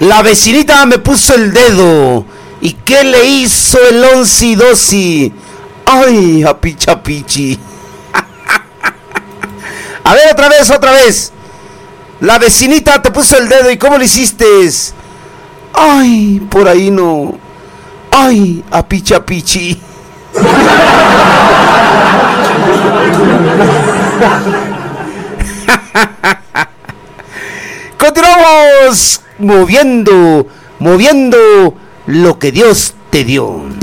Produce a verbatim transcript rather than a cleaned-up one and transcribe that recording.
La vecinita me puso el dedo. ¿Y qué le hizo el once dosi? Ay, a pichapichi. A ver, otra vez, otra vez. La vecinita te puso el dedo. ¿Y cómo le hiciste? Ay, por ahí no. Ay, a pichapichi. Continuamos moviendo, moviendo lo que Dios te dio.